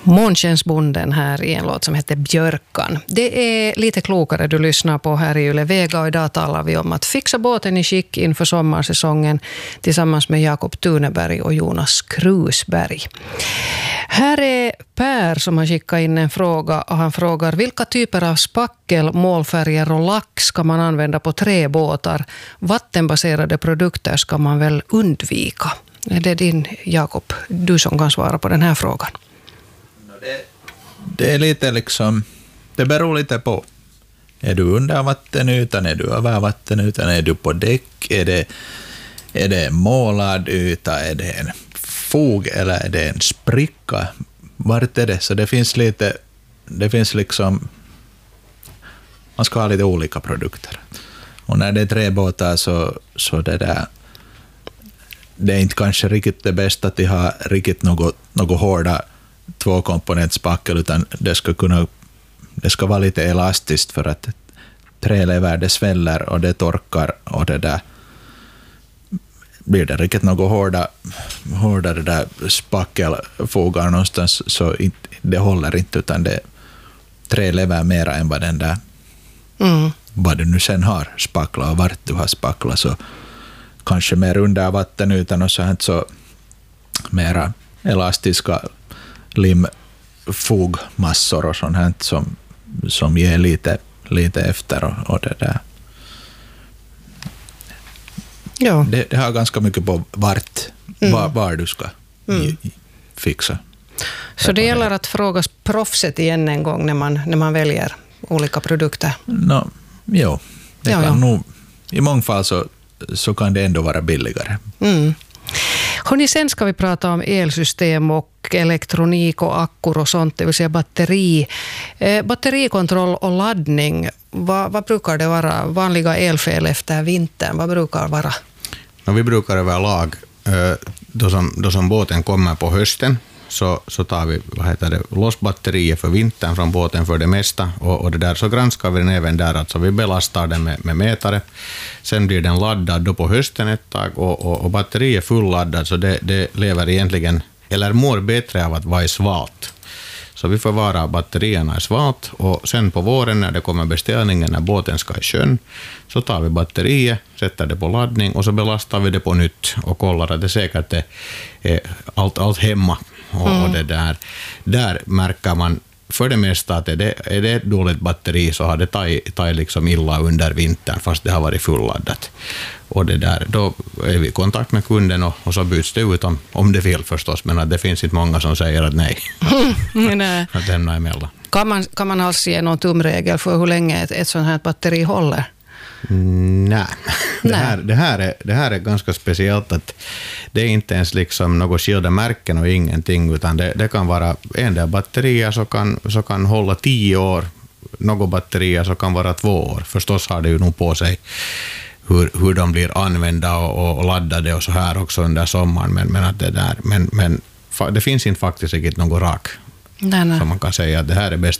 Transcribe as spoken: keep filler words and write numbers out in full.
Månskensbonden här i en låt som heter Björkan. Det är lite klokare du lyssnar på här i Yle Vega och idag talar vi om att fixa båten i skick inför sommarsäsongen tillsammans med Jakob Tuneberg och Jonas Krusberg. Här är Per som har skickat in en fråga och han frågar vilka typer av spackel, målfärger och lack ska man använda på träbåtar? Vattenbaserade produkter ska man väl undvika? Det är din, Jakob, du som kan svara på den här frågan. Det, det är lite liksom, det beror lite på. Är du under vattenytan, är du över vattenytan, är du på däck, är det, är det målad yta, är det en fog eller är det en spricka? Vart är det? Så det finns lite, det finns liksom, man ska ha lite olika produkter. Och när det är träbåtar så, så det där, det är inte kanske riktigt det bästa att ha riktigt något, något hårda tvåkomponentspackel, utan det ska kunna, det ska vara lite elastiskt för att trälever det sväller och det torkar och det där blir det riktigt något hårda, hårdare där spackelfogar någonstans så inte, det håller inte, utan det trälever mera än vad den där mm. vad du nu sen har spackla och vart du har spackla, så kanske mer under vatten utan och så här så mera elastiska limfogmassor och sånt här som, som ger lite, lite efter och, och det där. Ja. Det, det har ganska mycket på vart, mm. var, var du ska mm. fixa. Så det gäller att fråga proffset igen en gång när man, när man väljer olika produkter? No, jo, det ja, kan ja. nog, i många fall så, så kan det ändå vara billigare. Mm. Hörrni, sen ska vi prata om elsystem och elektronik och akkor och sånt, det vill säga batteri. Eh, batterikontroll och laddning, vad, vad brukar det vara? Vanliga elfel efter vintern, vad brukar vara? No, vi brukar överlag, eh, då, som, då som båten kommer på hösten, så, så tar vi vad heter det, loss batterier för vintern från båten för det mesta, och, och det där, så granskar vi den även där, alltså vi belastar den med, med mätare. Sen blir den laddad då på hösten ett tag, och, och, och batteriet är fulladdad, så det, det lever egentligen, eller mår bättre av att vara i svalt. Så vi förvarar batterierna i svalt, och sen på våren när det kommer beställningen, när båten ska i sjön, så tar vi batteriet, sätter det på laddning och så belastar vi det på nytt och kollar att det säkert är, är allt, allt hemma. Och, mm. och det där, där märker man för det mesta att är det, är det ett dåligt batteri så har det tagit, tagit liksom illa under vintern fast det har varit fulladdat. Och det där, då är vi i kontakt med kunden och, och så byts det ut om, om det vill förstås, men att det finns inte många som säger att nej. nej. Att lämna emellan. Kan man, kan man alls ge någon tumregel för hur länge ett, ett sånt här batteri håller? Nej, det här, det, här är, det här är ganska speciellt att det är inte ens liksom något skilda märken och ingenting, utan det, det kan vara en del batterier som kan, så kan hålla tio år, något batterier som kan vara två år. Förstås har det ju nog på sig hur, hur de blir använda och, och laddade och så här också under sommaren, men, men, att det, där, men, men det finns inte faktiskt riktigt något rak. Nej, nej. Så man kan säga att det här är bäst